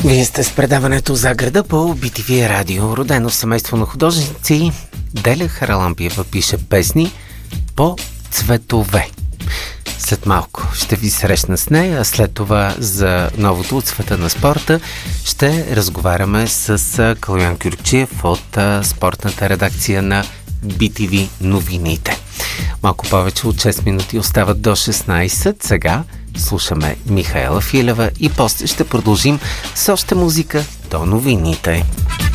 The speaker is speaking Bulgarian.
Вие сте с предаването за града по BTV радио. Родено в семейство на художници, Деля Харалампиева пише песни по цветове. След малко ще ви срещна с нея, а след това за новото от света на спорта ще разговаряме с Калоян Кюркчиев от спортната редакция на BTV новините. Малко повече от 6 минути остават до 16. Сега слушаме Михаела Филева и после ще продължим с още музика до новините.